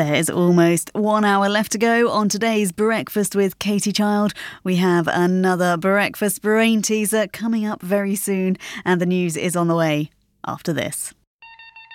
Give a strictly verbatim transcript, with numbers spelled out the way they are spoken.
There is almost one hour left to go on today's Breakfast with Katie Child. We have another breakfast brain teaser coming up very soon, and the news is on the way after this.